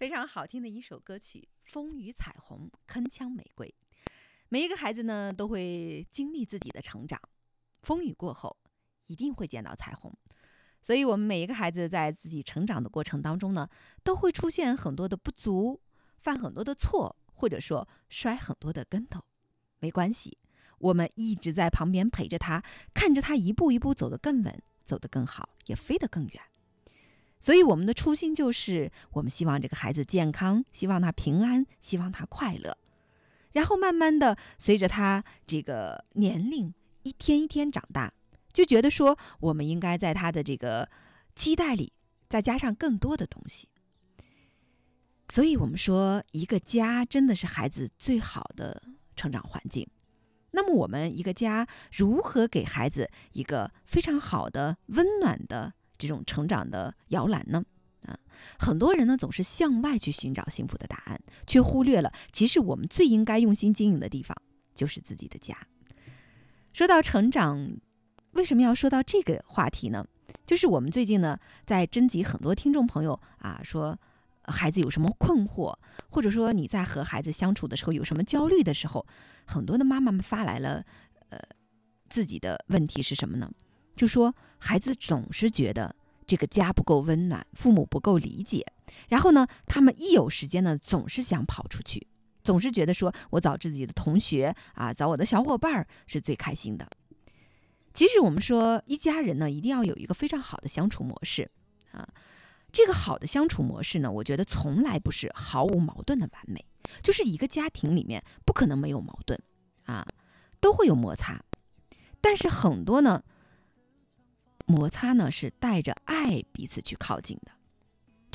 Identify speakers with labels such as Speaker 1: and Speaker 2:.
Speaker 1: 非常好听的一首歌曲《风雨彩虹铿锵玫瑰》。每一个孩子呢，都会经历自己的成长，风雨过后一定会见到彩虹。所以我们每一个孩子在自己成长的过程当中呢，都会出现很多的不足，犯很多的错，或者说摔很多的跟头。没关系，我们一直在旁边陪着他，看着他一步一步走得更稳，走得更好，也飞得更远。所以我们的初心就是，我们希望这个孩子健康，希望他平安，希望他快乐。然后慢慢的，随着他这个年龄一天一天长大，就觉得说，我们应该在他的这个期待里再加上更多的东西。所以我们说，一个家真的是孩子最好的成长环境。那么我们一个家如何给孩子一个非常好的、温暖的这种成长的摇篮呢？很多人呢总是向外去寻找幸福的答案，却忽略了其实我们最应该用心经营的地方就是自己的家。说到成长，为什么要说到这个话题呢？就是我们最近呢在征集很多听众朋友说孩子有什么困惑，或者说你在和孩子相处的时候有什么焦虑的时候，很多的妈妈们发来了自己的问题是什么呢？就说孩子总是觉得这个家不够温暖，父母不够理解，然后呢他们一有时间呢总是想跑出去，总是觉得说我找自己的同学找我的小伙伴是最开心的。其实我们说一家人呢一定要有一个非常好的相处模式这个好的相处模式呢，我觉得从来不是毫无矛盾的完美，就是一个家庭里面不可能没有矛盾都会有摩擦，但是很多呢摩擦呢是带着爱彼此去靠近的。